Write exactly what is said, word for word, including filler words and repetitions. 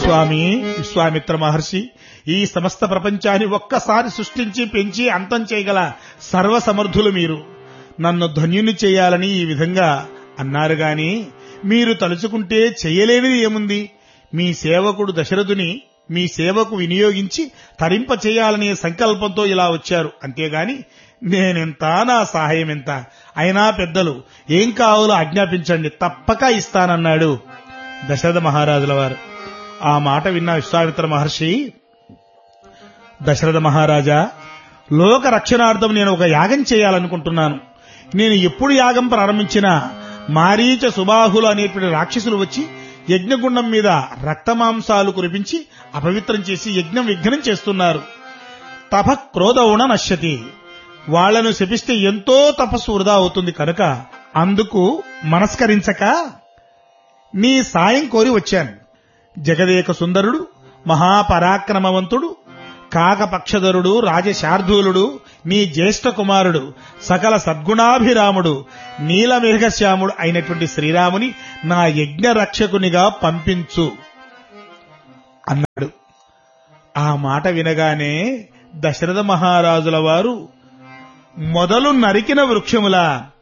స్వామి విశ్వామిత్ర మహర్షి, ఈ సమస్త ప్రపంచాన్ని ఒక్కసారి సృష్టించి పెంచి అంతం చేయగల సర్వసమర్థులు మీరు. నన్ను ధన్యుని చేయాలని ఈ విధంగా అన్నారు గాని మీరు తలుచుకుంటే చేయలేనిది ఏముంది? మీ సేవకుడు దశరథుని మీ సేవకు వినియోగించి తరింప చేయాలనే సంకల్పంతో ఇలా వచ్చారు. అంతేగాని నేనెంత, నా సహాయం ఎంత? అయినా పెద్దలు ఏం కావాలో ఆజ్ఞాపించండి, తప్పక ఇస్తానన్నాడు దశరథ మహారాజుల వారు. ఆ మాట విన్న విశ్వామిత్ర మహర్షి, దశరథ మహారాజా, లోక రక్షణార్థం నేను ఒక యాగం చేయాలనుకుంటున్నాను. నేను ఎప్పుడు యాగం ప్రారంభించినా మారీచ సుబాహులు అనేటువంటి రాక్షసులు వచ్చి యజ్ఞగుండం మీద రక్తమాంసాలు కురిపించి అపవిత్రం చేసి యజ్ఞం విఘ్నం చేస్తున్నారు. తప క్రోధౌణ నశ్యతి. వాళ్లను శపిస్తే ఎంతో తపస్సు వృధా అవుతుంది. కనుక అందుకు మనస్కరించక నీ సాయం కోరి వచ్చాను. జగదేక సుందరుడు, మహాపరాక్రమవంతుడు, కాకపక్షధరుడు, రాజశార్దూలుడు, నీ జ్యేష్ఠ కుమారుడు, సకల సద్గుణాభిరాముడు, నీలమేఘశ్యాముడు అయినటువంటి శ్రీరాముని నా యజ్ఞ రక్షకునిగా పంపించు అన్నాడు. ఆ మాట వినగానే దశరథ మహారాజుల వారు మొదలు నరికిన వృక్షములా